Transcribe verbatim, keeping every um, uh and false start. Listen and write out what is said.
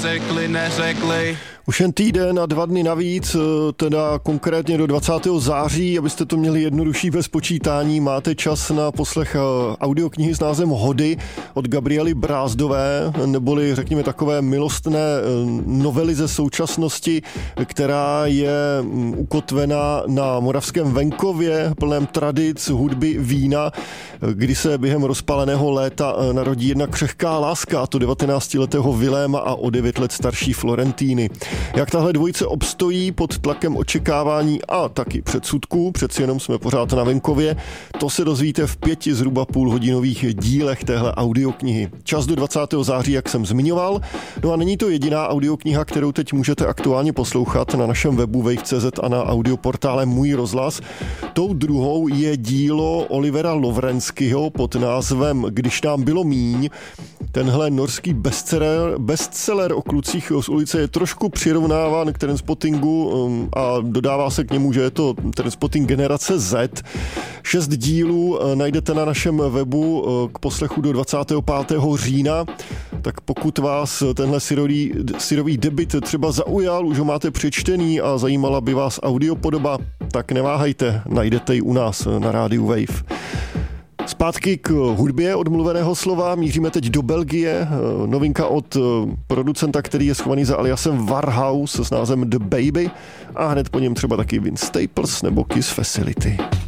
Řekli, neřekli. Už jen týden a dva dny navíc, teda konkrétně do dvacátého září, abyste to měli jednodušší bez počítání, máte čas na poslech audioknihy s názvem Hody od Gabriely Brázdové, neboli řekněme takové milostné novely ze současnosti, která je ukotvená na moravském venkově, plném tradic, hudby, vína, kdy se během rozpáleného léta narodí jedna křehká láska, a to devatenáctiletého Viléma a o devět let starší Florentíny. Jak tahle dvojice obstojí pod tlakem očekávání a taky předsudků, přeci jenom jsme pořád na venkově, to se dozvíte v pěti zhruba půlhodinových dílech téhle audioknihy. Čas do dvacátého září, jak jsem zmiňoval. No a není to jediná audiokniha, kterou teď můžete aktuálně poslouchat na našem webu wave tečka cé zet a na audioportále Můj rozhlas. Tou druhou je dílo Olivera Lovrenského pod názvem Když nám bylo míň. Tenhle norský bestseller, bestseller o klucích z ulice je trošku přirovnáván k Trainspottingu a dodává se k němu, že je to Trainspotting generace Z. Šest dílů najdete na našem webu k poslechu do dvacátého pátého října, tak pokud vás tenhle syrový, syrový debut třeba zaujal, už ho máte přečtený a zajímala by vás audiopodoba, tak neváhejte, najdete ji u nás na rádiu Wave. Zpátky k hudbě od mluveného slova, míříme teď do Belgie, novinka od producenta, který je schovaný za aliasem Warhouse s názvem The Baby a hned po něm třeba taky Vince Staples nebo Kiss Facility.